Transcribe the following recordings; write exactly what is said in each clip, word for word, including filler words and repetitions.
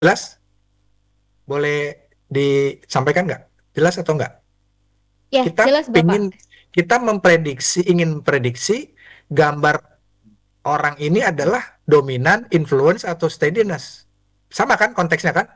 Jelas? Boleh disampaikan nggak? Jelas atau nggak? Ya, Kita jelas Bapak. ingin, kita memprediksi, ingin memprediksi gambar orang ini adalah dominan, influence, atau steadiness. Sama kan konteksnya kan?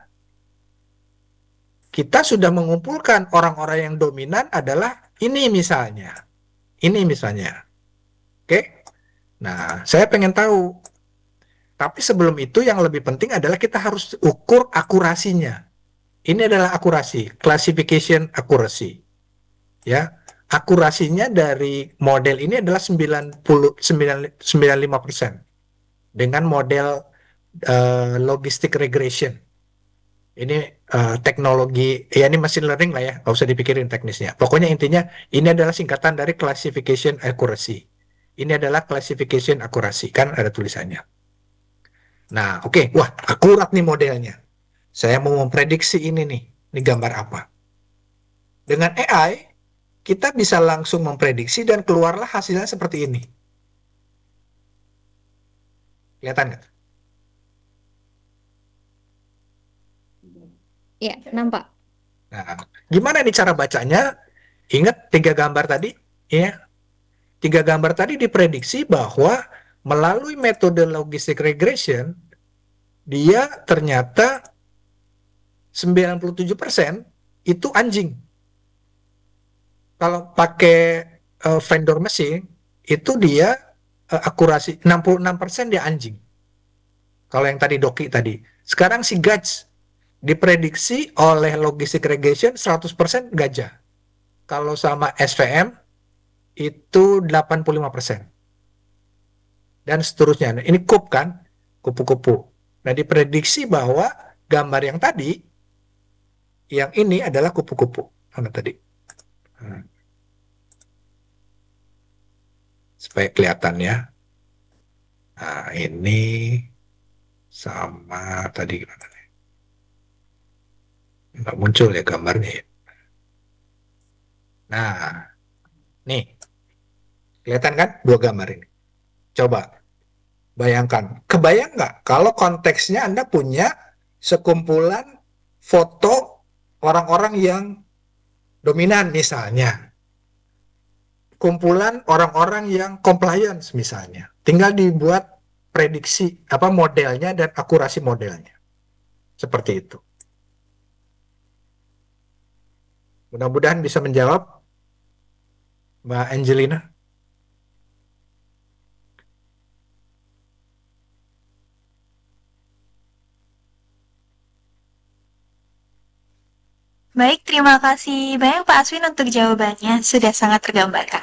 Kita sudah mengumpulkan orang-orang yang dominan adalah ini misalnya. Ini misalnya. Oke? Nah, saya pengen tahu. Tapi sebelum itu yang lebih penting adalah kita harus ukur akurasinya. Ini adalah akurasi, classification accuracy. Ya, akurasinya dari model ini adalah sembilan puluh sembilan sembilan puluh lima persen dengan model uh, logistic regression. Ini uh, teknologi, ya ini machine learning lah ya, nggak usah dipikirin teknisnya. Pokoknya intinya ini adalah singkatan dari classification accuracy. Ini adalah classification accuracy, kan ada tulisannya. Nah, oke, okay. Wah, akurat nih modelnya. Saya mau memprediksi ini nih, ini gambar apa. Dengan A I, kita bisa langsung memprediksi dan keluarlah hasilnya seperti ini. Kelihatan nggak? Ya, nampak. Nah, gimana nih cara bacanya? Ingat tiga gambar tadi? Ya, tiga gambar tadi diprediksi bahwa melalui metode logistic regression, dia ternyata sembilan puluh tujuh persen itu anjing. Kalau pakai uh, vendor mesin, itu dia uh, akurasi enam puluh enam persen dia anjing. Kalau yang tadi Doki tadi. Sekarang si Gaj diprediksi oleh logistic regression seratus persen gajah. Kalau sama S V M itu delapan puluh lima persen. Dan seterusnya. Nah, ini kup kan? Kupu-kupu. Nah, diprediksi bahwa gambar yang tadi, yang ini adalah kupu-kupu. Mana tadi? Hmm, supaya kelihatan ya. Nah, ini sama tadi gimana nih? Nggak muncul ya gambarnya ya. Nah, nih. Kelihatan kan dua gambar ini? Coba bayangkan. Kebayang nggak kalau konteksnya Anda punya sekumpulan foto orang-orang yang dominan misalnya. Kumpulan orang-orang yang compliance misalnya. Tinggal dibuat prediksi apa modelnya dan akurasi modelnya. Seperti itu. Mudah-mudahan bisa menjawab Mbak Angelina. Baik, terima kasih banyak Pak Aswin untuk jawabannya. Sudah sangat tergambarkan.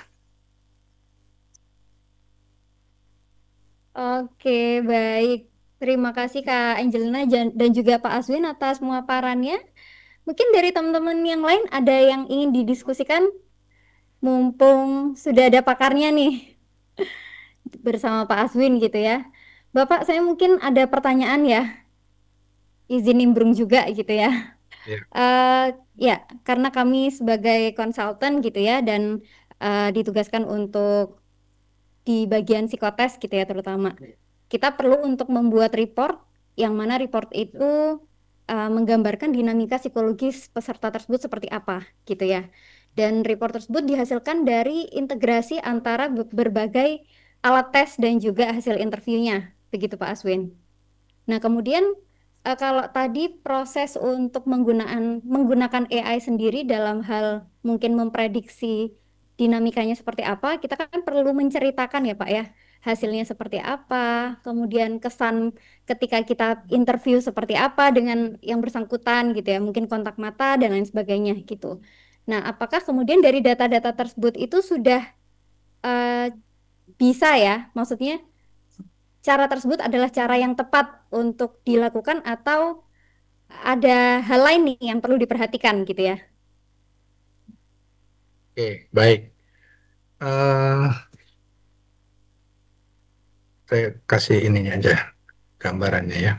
Oke, baik. Terima kasih Kak Angelina jan- dan juga Pak Aswin atas pemaparannya. Mungkin dari teman-teman yang lain ada yang ingin didiskusikan, mumpung sudah ada pakarnya nih bersama Pak Aswin gitu ya. Bapak, saya mungkin ada pertanyaan ya, izin nimbrung juga gitu ya. Ya, Eh ya, karena kami sebagai konsultan gitu ya dan eh, ditugaskan untuk di bagian psikotes gitu ya terutama. Kita perlu untuk membuat report yang mana report itu uh, menggambarkan dinamika psikologis peserta tersebut seperti apa gitu ya. Dan report tersebut dihasilkan dari integrasi antara be- berbagai alat tes dan juga hasil interviewnya. Begitu Pak Aswin. Nah, kemudian eh, kalau tadi proses untuk menggunaan menggunakan A I sendiri dalam hal mungkin memprediksi dinamikanya seperti apa, kita kan perlu menceritakan ya Pak ya, hasilnya seperti apa, kemudian kesan ketika kita interview seperti apa dengan yang bersangkutan gitu ya, mungkin kontak mata dan lain sebagainya gitu. Nah, apakah kemudian dari data-data tersebut itu sudah eh, bisa ya, maksudnya cara tersebut adalah cara yang tepat untuk dilakukan atau ada hal lain nih yang perlu diperhatikan gitu ya. oke, baik. Eh, saya kasih ininya aja, gambarannya ya.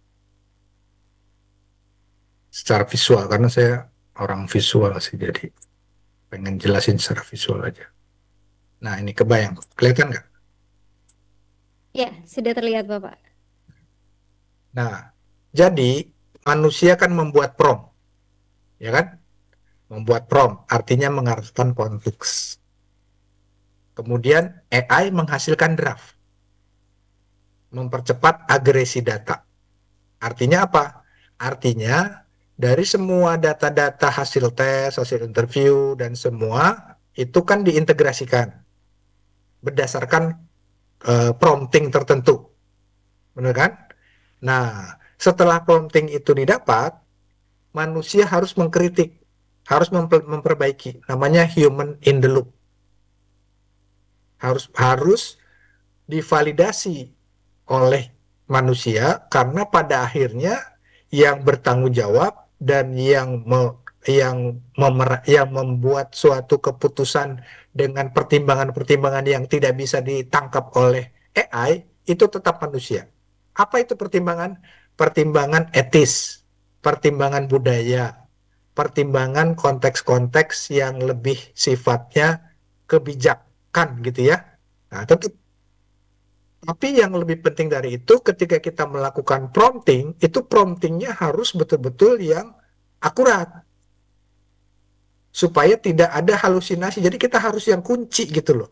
Secara visual, karena saya orang visual sih, jadi pengen jelasin secara visual aja. Nah, ini kebayang. Kelihatan nggak? Ya, sudah terlihat Bapak. Nah, jadi manusia kan membuat prompt, ya kan? Membuat prompt, artinya mengarahkan konteks. Kemudian A I menghasilkan draft, mempercepat agresi data. Artinya apa? Artinya dari semua data-data hasil tes, hasil interview, dan semua itu kan diintegrasikan berdasarkan eh, prompting tertentu, benar kan? Nah, setelah prompting itu didapat, manusia harus mengkritik, harus memper- memperbaiki. Namanya human in the loop. Harus harus divalidasi oleh manusia karena pada akhirnya yang bertanggung jawab dan yang me- yang memer- yang membuat suatu keputusan dengan pertimbangan-pertimbangan yang tidak bisa ditangkap oleh A I itu tetap manusia. Apa itu pertimbangan? Pertimbangan etis, pertimbangan budaya, pertimbangan konteks-konteks yang lebih sifatnya kebijakan gitu ya. Nah, tetap. Tapi yang lebih penting dari itu, ketika kita melakukan prompting, itu promptingnya harus betul-betul yang akurat, supaya tidak ada halusinasi. Jadi kita harus yang kunci gitu loh.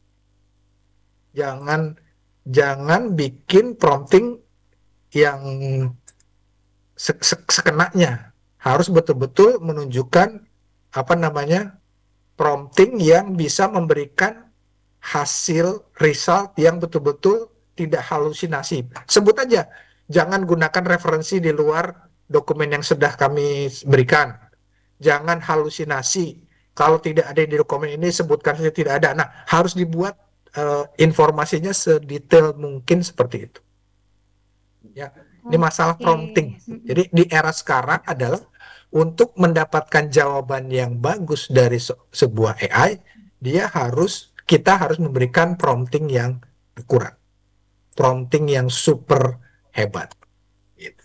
Jangan jangan bikin prompting yang se- se- sekenanya. Harus betul-betul menunjukkan apa namanya prompting yang bisa memberikan hasil result yang betul-betul tidak halusinasi. Sebut aja, jangan gunakan referensi di luar dokumen yang sudah kami berikan. Jangan halusinasi. Kalau tidak ada di dokumen ini, sebutkan saja tidak ada. Nah, harus dibuat eh, informasinya sedetail mungkin seperti itu. Ya, ini masalah Oke. prompting. Mm-mm. Jadi di era sekarang adalah untuk mendapatkan jawaban yang bagus dari se- sebuah A I, dia harus kita harus memberikan prompting yang akurat, prompting yang super hebat. Gitu.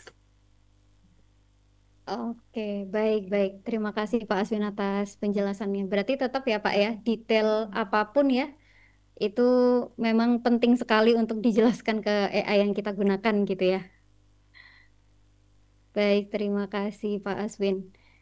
Oke, baik-baik. Terima kasih Pak Aswin atas penjelasannya. Berarti tetap ya Pak ya, detail apapun ya, itu memang penting sekali untuk dijelaskan ke A I yang kita gunakan gitu ya. Baik, terima kasih Pak Aswin.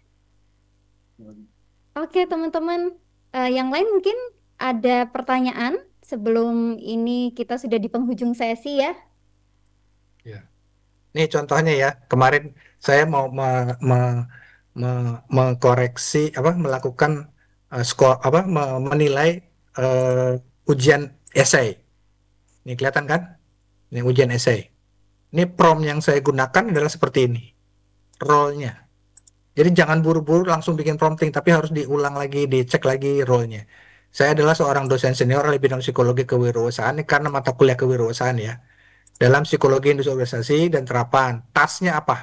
Oke teman-teman, Eh, yang lain mungkin ada pertanyaan sebelum ini kita sudah di penghujung sesi ya. Ya. Nih contohnya ya, kemarin saya mau me- me- me- mengkoreksi apa melakukan eh, skor apa me- menilai eh, ujian esai. Ini kelihatan kan? Ini ujian esai. Ini prompt yang saya gunakan adalah seperti ini, role-nya. Jadi jangan buru-buru langsung bikin prompting, tapi harus diulang lagi, dicek lagi role-nya. Saya adalah seorang dosen senior di bidang psikologi kewirausahaan, ini karena mata kuliah kewirausahaan ya. Dalam psikologi industri organisasi dan terapan, tasnya apa?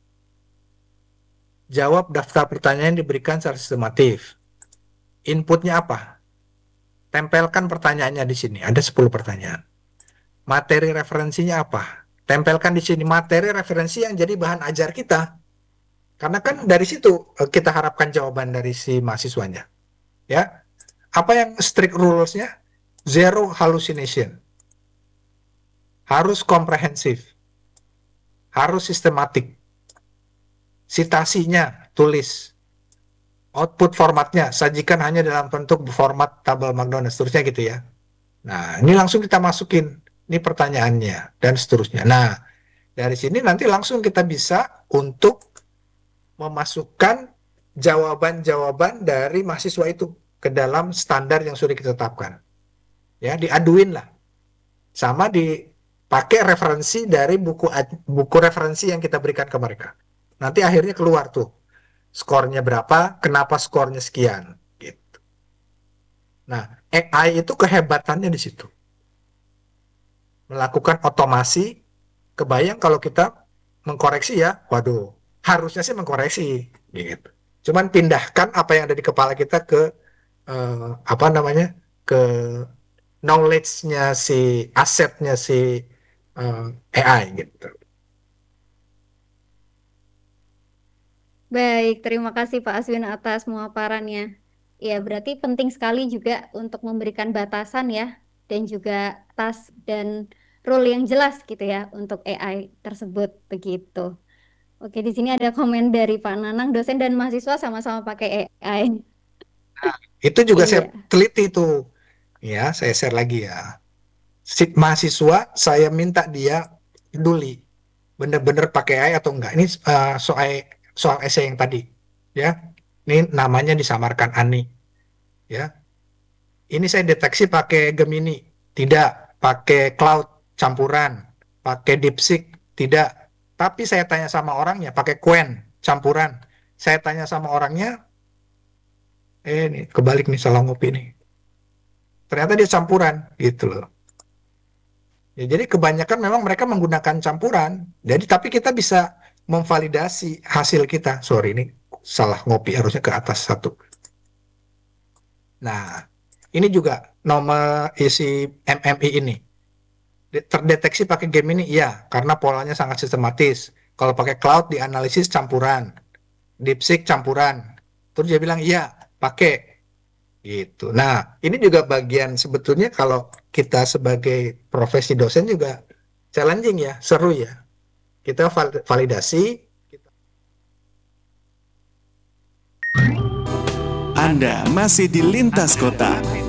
Jawab daftar pertanyaan yang diberikan secara sistematif. Inputnya apa? Tempelkan pertanyaannya di sini, ada sepuluh pertanyaan. Materi referensinya apa? Tempelkan di sini materi referensi yang jadi bahan ajar kita. Karena kan dari situ eh, kita harapkan jawaban dari si mahasiswanya. Ya, apa yang strict rules-nya? Zero hallucination. Harus komprehensif. Harus sistematik. Citasinya tulis. Output formatnya sajikan hanya dalam bentuk format tabel Markdown dan seterusnya gitu ya. Nah, ini langsung kita masukin. Ini pertanyaannya dan seterusnya. Nah, dari sini nanti langsung kita bisa untuk memasukkan jawaban-jawaban dari mahasiswa itu ke dalam standar yang sudah kita tetapkan. Ya, diaduin lah. Sama dipakai referensi dari buku buku referensi yang kita berikan ke mereka. Nanti akhirnya keluar tuh skornya berapa, kenapa skornya sekian. Gitu. Nah, A I itu kehebatannya di situ. Melakukan otomasi, kebayang kalau kita mengkoreksi ya, waduh, harusnya sih mengkoreksi. Gitu. Cuman pindahkan apa yang ada di kepala kita ke eh, apa namanya ke knowledge-nya si asetnya si eh, A I gitu. Baik, terima kasih Pak Aswin atas pemaparannya. Ya, berarti penting sekali juga untuk memberikan batasan ya, dan juga task dan role yang jelas gitu ya untuk A I tersebut begitu. Oke, di sini ada komen dari Pak Nanang, dosen dan mahasiswa sama-sama pakai A I. Itu juga saya Iya. teliti tuh. Ya, saya share lagi ya. Si mahasiswa saya minta dia peduli bener-bener pakai A I atau enggak. Ini eh, soal soal essay yang tadi, ya. Ini namanya disamarkan Ani, ya. Ini saya deteksi pakai Gemini, tidak. Pakai Cloud campuran, pakai DeepSeek, tidak. Tapi saya tanya sama orangnya, pakai Qwen campuran. Saya tanya sama orangnya, eh ini kebalik nih, salah ngopi nih. Ternyata dia campuran, gitu loh. Ya, jadi kebanyakan memang mereka menggunakan campuran. Jadi tapi kita bisa memvalidasi hasil kita. Sorry ini salah ngopi, harusnya ke atas satu. Nah, ini juga nomor isi M M I ini. De- Terdeteksi pakai game ini, iya, karena polanya sangat sistematis. Kalau pakai cloud dianalisis campuran, DeepSeek campuran. Terus dia bilang, iya, pakai. Gitu. Nah, ini juga bagian sebetulnya kalau kita sebagai profesi dosen juga challenging ya, seru ya. Kita val- validasi. Anda masih di Lintas Kota.